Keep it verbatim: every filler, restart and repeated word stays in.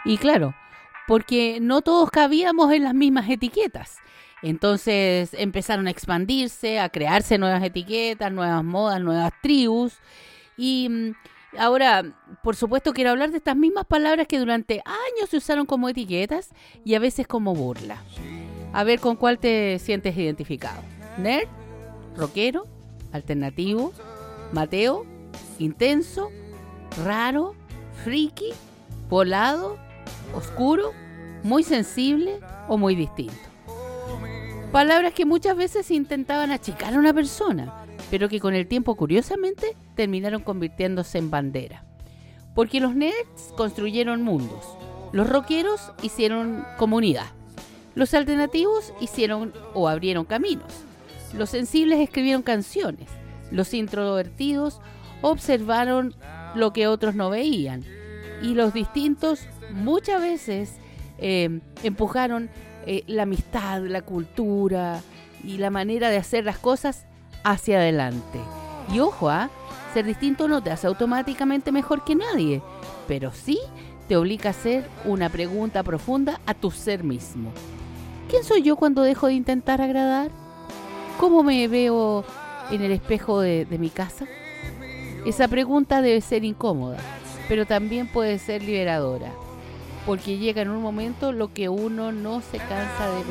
Y claro, porque no todos cabíamos en las mismas etiquetas. Entonces empezaron a expandirse, a crearse nuevas etiquetas, nuevas modas, nuevas tribus. Y mm, ahora, por supuesto, quiero hablar de estas mismas palabras que durante años se usaron como etiquetas y a veces como burla. A ver con cuál te sientes identificado. Nerd, rockero, alternativo, Mateo, intenso, raro, friki, volado, oscuro, muy sensible o muy distinto. Palabras que muchas veces intentaban achicar a una persona, pero que con el tiempo, curiosamente, terminaron convirtiéndose en bandera. Porque los nerds construyeron mundos, los rockeros hicieron comunidad, los alternativos hicieron o abrieron caminos, los sensibles escribieron canciones, los introvertidos observaron lo que otros no veían, y los distintos muchas veces eh, empujaron eh, la amistad, la cultura y la manera de hacer las cosas hacia adelante. Y ojo, ¿eh? Ser distinto no te hace automáticamente mejor que nadie, pero sí te obliga a hacer una pregunta profunda a tu ser mismo. ¿Quién soy yo cuando dejo de intentar agradar? ¿Cómo me veo en el espejo de, de mi casa? Esa pregunta debe ser incómoda, pero también puede ser liberadora, porque llega en un momento lo que uno no se cansa de